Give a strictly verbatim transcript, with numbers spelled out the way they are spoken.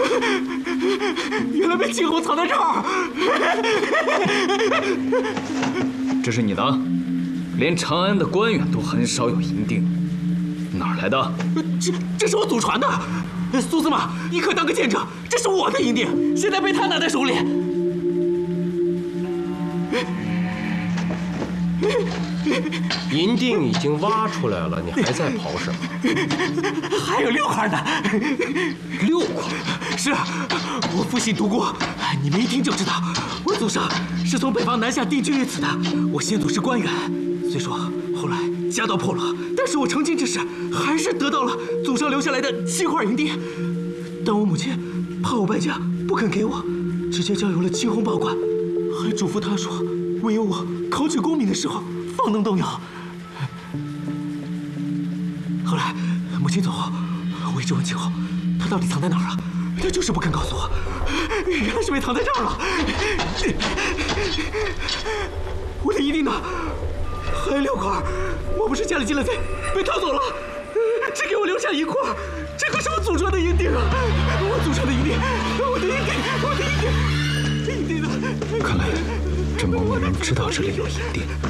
原来被景洪藏在这儿。 这是你的？连长安的官员都很少有银锭，哪儿来的？ 这这是我祖传的。苏司马，你可当个见证，这是我的银锭，现在被他拿在手里。 银锭已经挖出来了，你还在刨什么？ 还有六块呢。 六块？ 是啊，我父亲独孤，你们一听就知道，我祖上是从北方南下定居于此的。我先祖是官员，虽说后来家道破落，但是我成亲之时还是得到了祖上留下来的七块银锭。但我母亲怕我败家，不肯给我，直接交由了景洪保管，还嘱咐他说，唯有我考取功名的时候方能动用。后来母亲走后，我一直问景洪，他到底藏在哪儿了？他就是不肯告诉我，原来是被藏在这儿了。我的银锭呢？还有六块，莫不是家里进了贼，被偷走了？只给我留下一块，这可是我祖传的银锭啊！我祖传的银锭，我的银锭，我的银锭，银锭呢？ 看来这蒙面人知道这里有银锭。